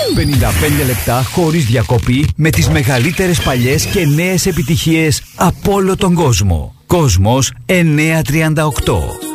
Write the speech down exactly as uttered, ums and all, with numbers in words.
πενήντα πέντε λεπτά χωρίς διακοπή με τις μεγαλύτερες παλιές και νέες επιτυχίες από όλο τον κόσμο. Κόσμος εννιακόσια τριάντα οκτώ.